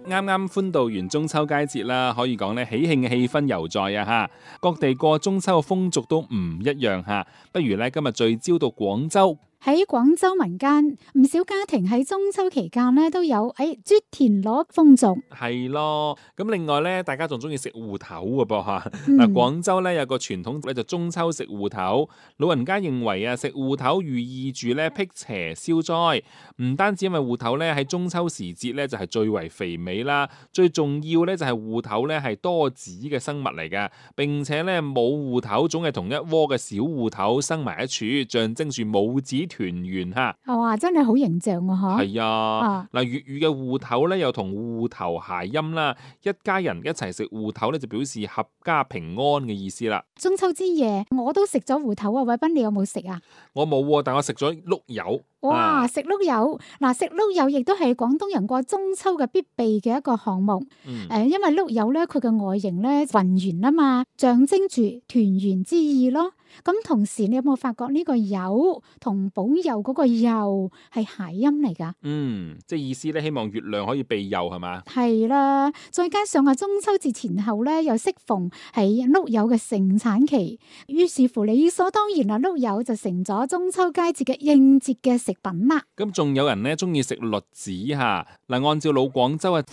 啱啱歡度完中秋佳節啦，可以講咧喜慶嘅氣氛猶在啊嚇！各地過中秋嘅風俗都唔一樣嚇，不如咧今日聚焦到廣州。 喺廣州民間，唔少家庭喺中秋期間咧都有啜田螺風俗。 係咯，咁另外咧，大家仲中意食芋頭嘅噃嚇。 嗯嗱，廣州咧有個傳統咧就中秋食芋頭，老人家認為啊，食芋頭寓意住咧辟邪消災。唔單止因為芋頭咧喺中秋時節咧就係最為肥美啦，最重要咧就係芋頭咧係多子嘅生物嚟嘅，並且咧母芋頭總係同一窩嘅小芋頭生埋一處，象徵住母子團圓嚇。 哇，真係好形象啊！ 係啊，嗱粵語嘅芋頭咧又同芋頭諧音啦，一家人一齊食芋頭咧就表示合家平安嘅意思啦。 中秋之夜我都食咗芋頭啊，偉斌你有冇食啊？ 我冇喎，但我食咗碌柚。 哇！食碌柚嗱，食碌柚亦都係廣東人過中秋嘅必備嘅一個項目。因為碌柚咧，佢嘅外形咧渾圓啊嘛，象徵住團圓之意咯。咁同時，你有冇發覺呢個柚同保佑嗰個佑係諧音嚟㗎？ 即係意思咧，希望月亮可以庇佑係嘛？ 係啦，再加上中秋節前後咧，又適逢係碌柚嘅盛產期，於是乎理所當然啦，碌柚就成咗中秋佳節嘅應節嘅食品啦。 咁仲有人咧中意食栗子嚇。嗱，按照老廣州嘅